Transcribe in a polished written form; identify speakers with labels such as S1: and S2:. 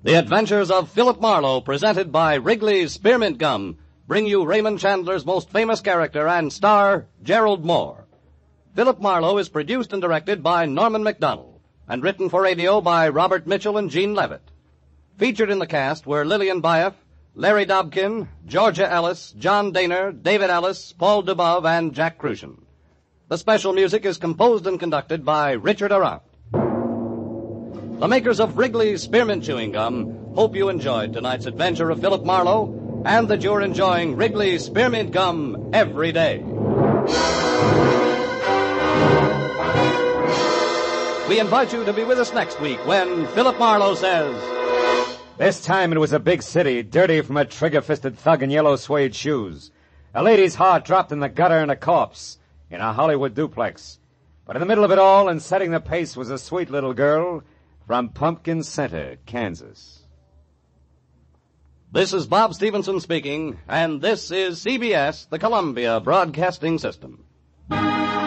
S1: The Adventures of Philip Marlowe, presented by Wrigley's Spearmint Gum, bring you Raymond Chandler's most famous character and star, Gerald Moore. Philip Marlowe is produced and directed by Norman MacDonald, and written for radio by Robert Mitchell and Gene Levitt. Featured in the cast were Lillian Buyeff, Larry Dobkin, Georgia Ellis, John Daner, David Ellis, Paul Dubov, and Jack Crucian. The special music is composed and conducted by Richard Arant. The makers of Wrigley's Spearmint Chewing Gum hope you enjoyed tonight's adventure of Philip Marlowe and that you're enjoying Wrigley's Spearmint Gum every day. We invite you to be with us next week when Philip Marlowe says...
S2: This time it was a big city, dirty from a trigger-fisted thug in yellow suede shoes. A lady's heart dropped in the gutter and a corpse in a Hollywood duplex. But in the middle of it all and setting the pace was a sweet little girl from Pumpkin Center, Kansas.
S1: This is Bob Stevenson speaking, and this is CBS, the Columbia Broadcasting System.